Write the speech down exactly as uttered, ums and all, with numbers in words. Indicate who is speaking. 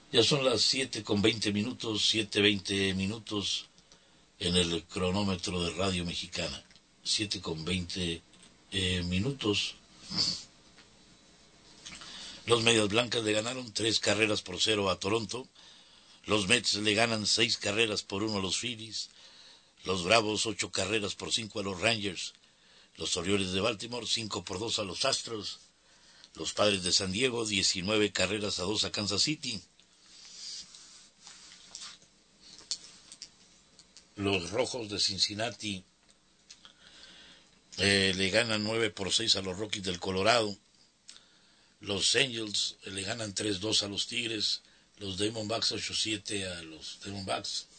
Speaker 1: Ya son las siete con veinte minutos, siete veinte minutos en el cronómetro de Radio Mexicana. Siete con veinte eh, minutos. Los Medias Blancas le ganaron tres carreras por cero a Toronto. Los Mets le ganan seis carreras por uno a los Phillies. Los Bravos ocho carreras por cinco a los Rangers. Los Orioles de Baltimore cinco por dos a los Astros. Los Padres de San Diego diecinueve carreras a dos a Kansas City. Los Rojos de Cincinnati eh, le ganan nueve por seis a los Rockies del Colorado. Los Angels le ganan tres dos a los Tigres. Los Diamondbacks ocho siete a los Diamondbacks.